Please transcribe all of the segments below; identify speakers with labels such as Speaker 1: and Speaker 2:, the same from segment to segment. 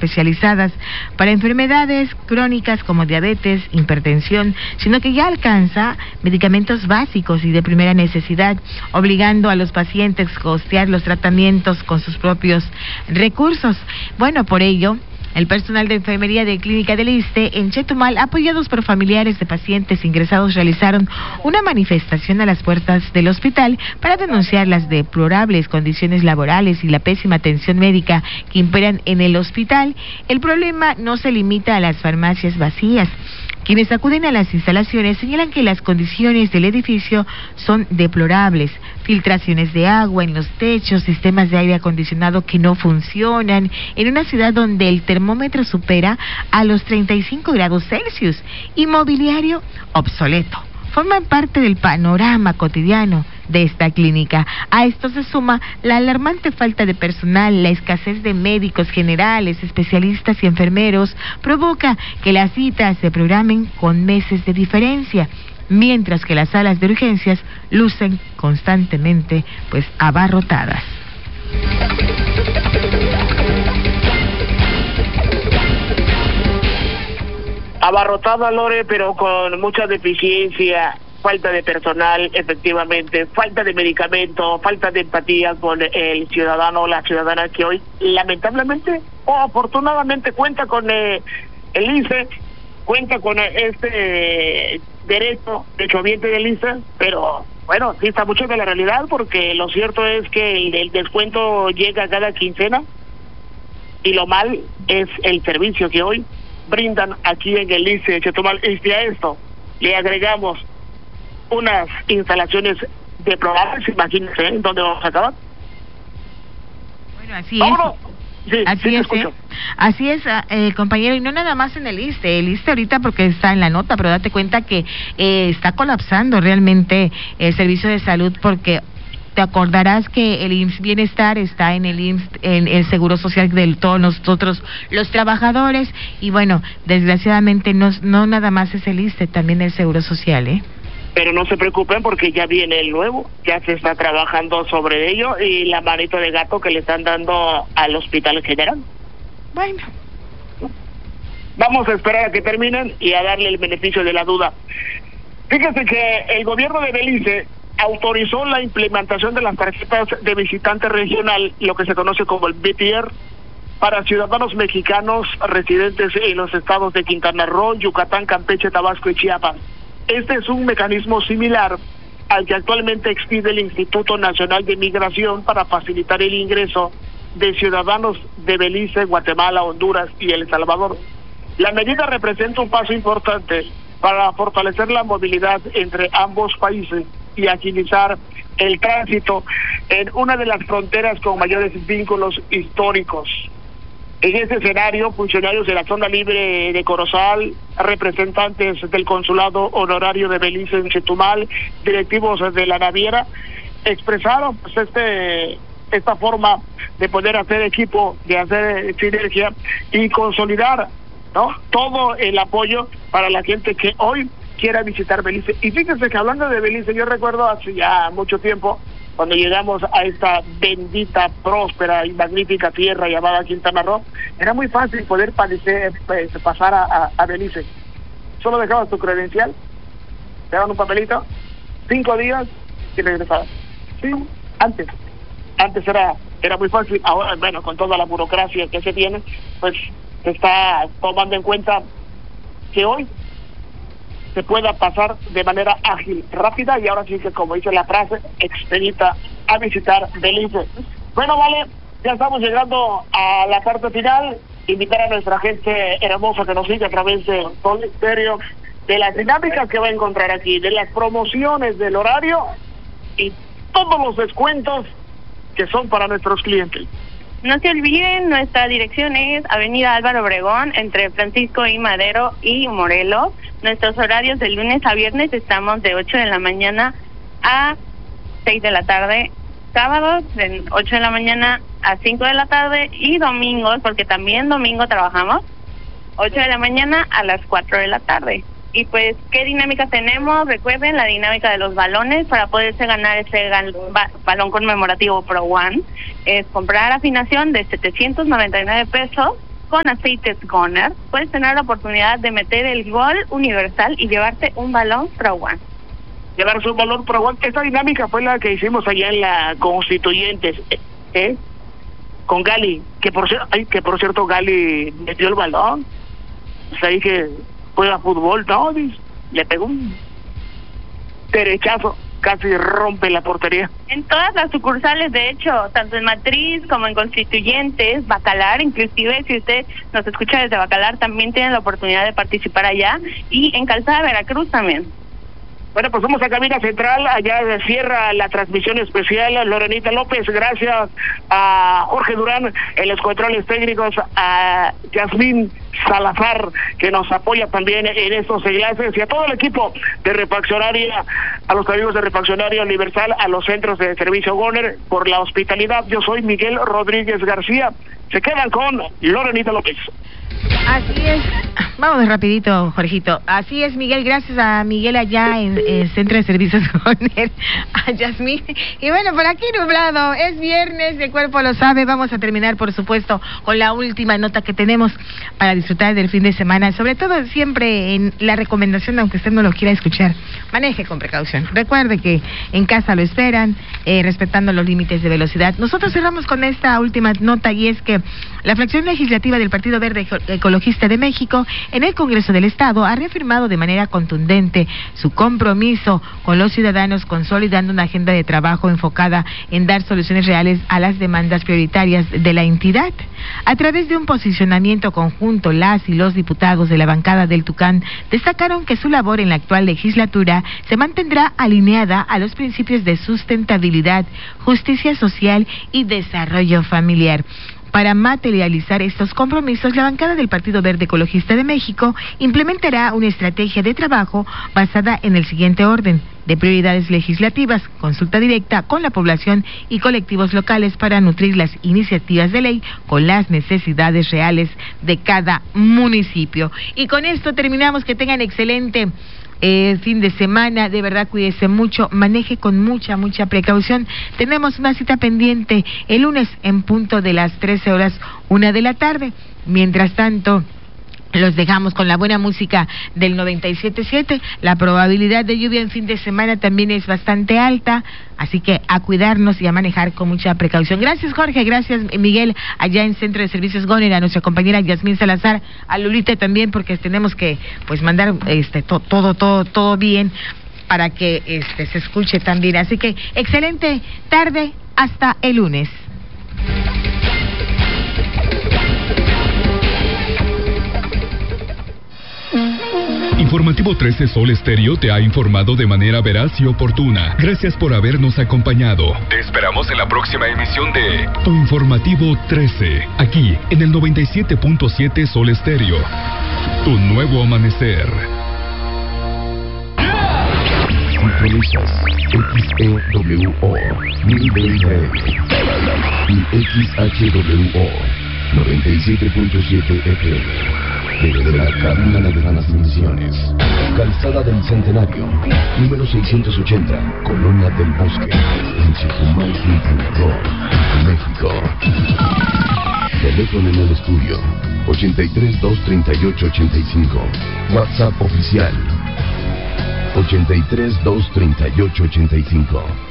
Speaker 1: especializadas para enfermedades crónicas como diabetes, hipertensión, sino que ya alcanza medicamentos básicos y de primera necesidad, obligando a los pacientes a costear los tratamientos con sus propios recursos. Bueno, por ello, el personal de enfermería de Clínica del ISSSTE en Chetumal, apoyados por familiares de pacientes ingresados, realizaron una manifestación a las puertas del hospital para denunciar las deplorables condiciones laborales y la pésima atención médica que imperan en el hospital. El problema no se limita a las farmacias vacías. Quienes acuden a las instalaciones señalan que las condiciones del edificio son deplorables: filtraciones de agua en los techos, sistemas de aire acondicionado que no funcionan, en una ciudad donde el termómetro supera a los 35 grados Celsius, y mobiliario obsoleto. Forman parte del panorama cotidiano de esta clínica. A esto se suma la alarmante falta de personal, la escasez de médicos generales, especialistas y enfermeros, provoca que las citas se programen con meses de diferencia, mientras que las salas de urgencias lucen constantemente abarrotadas.
Speaker 2: Abarrotada, Lore, pero con mucha deficiencia, falta de personal, efectivamente, falta de medicamento, falta de empatía con el ciudadano o la ciudadana que hoy, lamentablemente o afortunadamente, cuenta con el ISSSTE, cuenta con este derecho del ISSSTE, pero bueno, sí está mucho de la realidad, porque lo cierto es que el descuento llega cada quincena y lo mal es el servicio que hoy brindan aquí en el ISSSTE de Chetumal. Y a esto le agregamos unas instalaciones deplorables, imagínense, ¿en dónde vamos a acabar?
Speaker 1: Bueno, así es. Sí, así es, así es, compañero, y no nada más en el ISSSTE. El ISSSTE ahorita, porque está en la nota, pero date cuenta que está colapsando realmente el servicio de salud, porque te acordarás que el IMSS Bienestar está en el IMSS, en el Seguro Social de todos nosotros, los trabajadores, y bueno, desgraciadamente no nada más es el ISSSTE, también el Seguro Social,
Speaker 2: Pero no se preocupen, porque ya viene el nuevo, ya se está trabajando sobre ello, y la manito de gato que le están dando al Hospital General.
Speaker 1: Bueno,
Speaker 2: vamos a esperar a que terminen y a darle el beneficio de la duda. Fíjense que el gobierno de Belice autorizó la implementación de las tarjetas de visitante regional, lo que se conoce como el BTR, para ciudadanos mexicanos residentes en los estados de Quintana Roo, Yucatán, Campeche, Tabasco y Chiapas. Este es un mecanismo similar al que actualmente expide el Instituto Nacional de Migración para facilitar el ingreso de ciudadanos de Belice, Guatemala, Honduras y El Salvador. La medida representa un paso importante para fortalecer la movilidad entre ambos países y agilizar el tránsito en una de las fronteras con mayores vínculos históricos. En este escenario, funcionarios de la zona libre de Corozal, representantes del consulado honorario de Belice en Chetumal, directivos de la naviera, expresaron esta forma de poder hacer equipo, de hacer sinergia y consolidar, ¿no?, todo el apoyo para la gente que hoy quiera visitar Belice. Y fíjense que, hablando de Belice, yo recuerdo hace ya mucho tiempo, cuando llegamos a esta bendita, próspera y magnífica tierra llamada Quintana Roo, era muy fácil poder pasar a Belice. Solo dejabas tu credencial, te daban un papelito, 5 días y regresabas. Sí, antes era muy fácil. Ahora, bueno, con toda la burocracia que se tiene, pues se está tomando en cuenta que hoy se pueda pasar de manera ágil, rápida, y ahora sí que, como dice la frase, expedita a visitar Belice. Bueno, vale, ya estamos llegando a la parte final. Invitar a nuestra gente hermosa que nos sigue a través de Sol Estéreo, de las dinámicas que va a encontrar aquí, de las promociones, del horario y todos los descuentos que son para nuestros clientes.
Speaker 3: No se olviden, nuestra dirección es Avenida Álvaro Obregón, entre Francisco y Madero y Morelos. Nuestros horarios de lunes a viernes estamos de 8 de la mañana a 6 de la tarde. Sábados de 8 de la mañana a 5 de la tarde, y domingos, porque también domingo trabajamos, 8 de la mañana a las 4 de la tarde. Y pues, ¿qué dinámica tenemos? Recuerden la dinámica de los balones para poderse ganar ese balón conmemorativo Pro One. Es comprar afinación de 799 pesos con aceites Goner, puedes tener la oportunidad de meter el gol universal y llevarte un balón Pro One.
Speaker 2: Llevarse un balón Pro One. Esta dinámica fue la que hicimos allá en la Constituyentes, con Gali, que por cierto Gali metió el balón. O sea, ahí que juega fútbol, ¿no? Le pegó un derechazo, casi rompe la portería.
Speaker 3: En todas las sucursales, de hecho, tanto en Matriz como en Constituyentes, Bacalar, inclusive si usted nos escucha desde Bacalar, también tiene la oportunidad de participar allá, y en Calzada Veracruz también.
Speaker 2: Bueno, pues vamos a Cabina Central, allá cierra la transmisión especial Lorenita López, gracias a Jorge Durán en los controles técnicos, a Yasmín Salazar, que nos apoya también en estos enlaces, y a todo el equipo de Refaccionaria, a los amigos de Refaccionaria Universal, a los centros de servicio Goner, por la hospitalidad. Yo soy Miguel Rodríguez García, se quedan con Lorenita López.
Speaker 1: Así es. Vamos rapidito, Jorgito. Así es, Miguel. Gracias a Miguel allá en el Centro de Servicios Goner, a Yasmín. Y bueno, por aquí nublado. Es viernes, el cuerpo lo sabe. Vamos a terminar, por supuesto, con la última nota que tenemos para disfrutar del fin de semana. Sobre todo, siempre en la recomendación, aunque usted no lo quiera escuchar, maneje con precaución. Recuerde que en casa lo esperan, respetando los límites de velocidad. Nosotros cerramos con esta última nota, y es que la fracción legislativa del Partido Verde Ecologista de México en el Congreso del Estado ha reafirmado de manera contundente su compromiso con los ciudadanos, consolidando una agenda de trabajo enfocada en dar soluciones reales a las demandas prioritarias de la entidad. A través de un posicionamiento conjunto, las y los diputados de la bancada del Tucán destacaron que su labor en la actual legislatura se mantendrá alineada a los principios de sustentabilidad, justicia social y desarrollo familiar. Para materializar estos compromisos, la bancada del Partido Verde Ecologista de México implementará una estrategia de trabajo basada en el siguiente orden de prioridades legislativas: consulta directa con la población y colectivos locales para nutrir las iniciativas de ley con las necesidades reales de cada municipio. Y con esto terminamos. Que tengan excelente fin de semana, de verdad cuídese mucho, maneje con mucha precaución. Tenemos una cita pendiente el lunes en punto de las 13:01 de la tarde. Mientras tanto, los dejamos con la buena música del 97.7. La probabilidad de lluvia en fin de semana también es bastante alta, así que a cuidarnos y a manejar con mucha precaución. Gracias, Jorge, gracias, Miguel, allá en Centro de Servicios Goner, a nuestra compañera Yasmín Salazar, a Lulita también, porque tenemos que pues mandar todo bien para que se escuche también. Así que excelente tarde, hasta el lunes.
Speaker 4: Informativo 13 Sol Estéreo te ha informado de manera veraz y oportuna. Gracias por habernos acompañado. Te esperamos en la próxima emisión de Tu Informativo 13, aquí en el 97.7 Sol Estéreo. Tu nuevo amanecer.
Speaker 5: Sintonizas XEWO 1020 y XHWO 97.7 FM. Desde la cabina de transmisiones, Calzada del Centenario, número 680, Colonia del Bosque, en Chetumal, Quintana Roo, México. Teléfono en el estudio, 83-238-85. WhatsApp oficial, 83-238-85.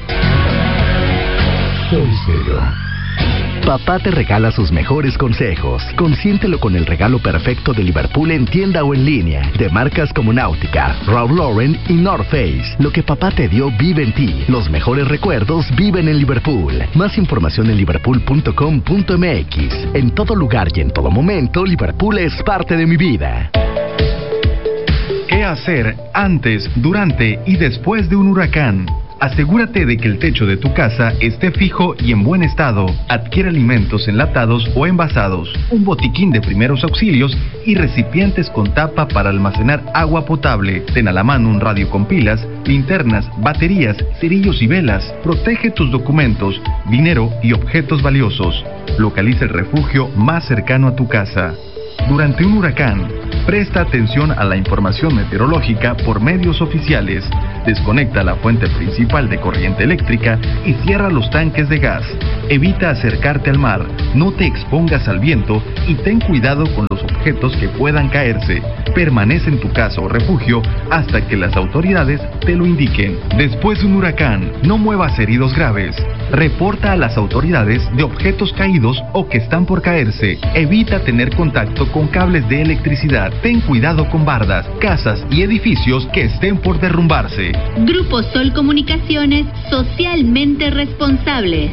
Speaker 5: Soy Estéreo.
Speaker 6: Papá te regala sus mejores consejos. Consiéntelo con el regalo perfecto de Liverpool en tienda o en línea, de marcas como Náutica, Ralph Lauren y North Face. Lo que papá te dio vive en ti. Los mejores recuerdos viven en Liverpool. Más información en liverpool.com.mx. En todo lugar y en todo momento, Liverpool es parte de mi vida.
Speaker 7: ¿Qué hacer antes, durante y después de un huracán? Asegúrate de que el techo de tu casa esté fijo y en buen estado. Adquiere alimentos enlatados o envasados, un botiquín de primeros auxilios y recipientes con tapa para almacenar agua potable. Ten a la mano un radio con pilas, linternas, baterías, cerillos y velas. Protege tus documentos, dinero y objetos valiosos. Localiza el refugio más cercano a tu casa. Durante un huracán, presta atención a la información meteorológica por medios oficiales. Desconecta la fuente principal de corriente eléctrica y cierra los tanques de gas. Evita acercarte al mar, no te expongas al viento y ten cuidado con los objetos que puedan caerse. Permanece en tu casa o refugio hasta que las autoridades te lo indiquen. Después de un huracán, no muevas heridos graves. Reporta a las autoridades de objetos caídos o que están por caerse. Evita tener contacto con cables de electricidad. Ten cuidado con bardas, casas y edificios que estén por derrumbarse.
Speaker 8: Grupo Sol Comunicaciones, socialmente responsable.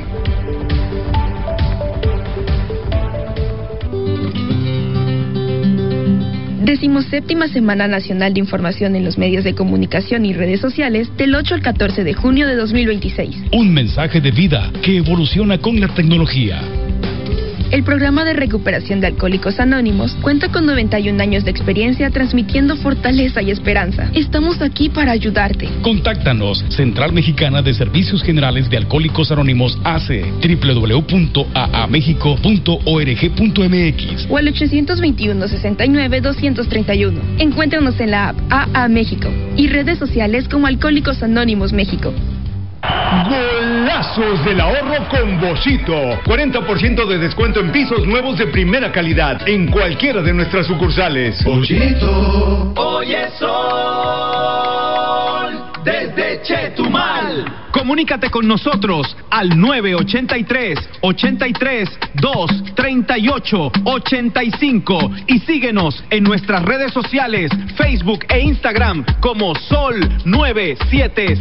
Speaker 9: 17ª Semana Nacional de Información en los Medios de Comunicación y Redes Sociales del 8 al 14 de junio de 2026.
Speaker 10: Un mensaje de vida que evoluciona con la tecnología.
Speaker 9: El programa de recuperación de Alcohólicos Anónimos cuenta con 91 años de experiencia transmitiendo fortaleza y esperanza. Estamos aquí para ayudarte.
Speaker 10: Contáctanos, Central Mexicana de Servicios Generales de Alcohólicos Anónimos AC, www.aamexico.org.mx
Speaker 9: o al 821-69-231. Encuéntranos en la app AA México y redes sociales como Alcohólicos Anónimos México.
Speaker 11: Golazos del ahorro con Boschito. 40% de descuento en pisos nuevos de primera calidad en cualquiera de nuestras sucursales.
Speaker 12: Boschito. Oye sol, desde Chetumal.
Speaker 13: Comunícate con nosotros al 983-83-238-85 y síguenos en nuestras redes sociales, Facebook e Instagram como Sol 977.